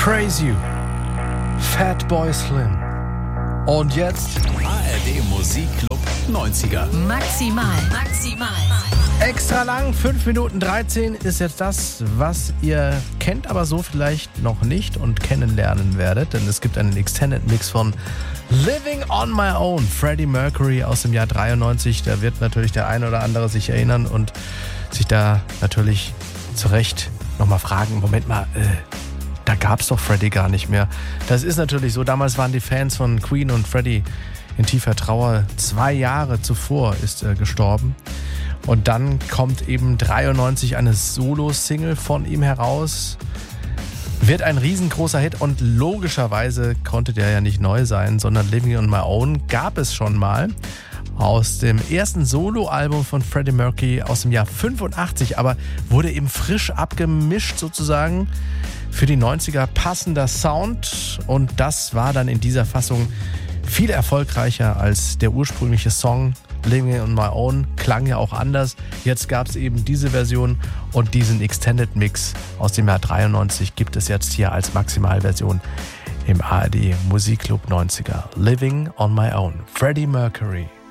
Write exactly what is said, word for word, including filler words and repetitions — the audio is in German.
Praise You, Fatboy Slim. Und jetzt A R D Musikclub neunziger. Maximal, maximal. extra lang, fünf Minuten dreizehn ist jetzt das, was ihr kennt, aber so vielleicht noch nicht und kennenlernen werdet. Denn es gibt einen Extended Mix von Living on My Own, Freddie Mercury aus dem Jahr dreiundneunzig. Da wird natürlich der eine oder andere sich erinnern und sich da natürlich zu Recht nochmal fragen, Moment mal, äh, da gab es doch Freddie gar nicht mehr. Das ist natürlich so, damals waren die Fans von Queen und Freddie in tiefer Trauer. Zwei Jahre zuvor ist er gestorben. Und dann kommt eben dreiundneunzig eine Solo-Single von ihm heraus. Wird ein riesengroßer Hit und logischerweise konnte der ja nicht neu sein, sondern Living on My Own gab es schon mal aus dem ersten Solo-Album von Freddie Mercury aus dem Jahr fünfundachtzig, aber wurde eben frisch abgemischt sozusagen für die neunziger, passender Sound, und das war dann in dieser Fassung viel erfolgreicher als der ursprüngliche Song. Living on My Own klang ja auch anders. Jetzt gab es eben diese Version und diesen Extended Mix aus dem Jahr dreiundneunzig gibt es jetzt hier als Maximalversion im A R D Musikclub neunziger. Living on My Own, Freddie Mercury.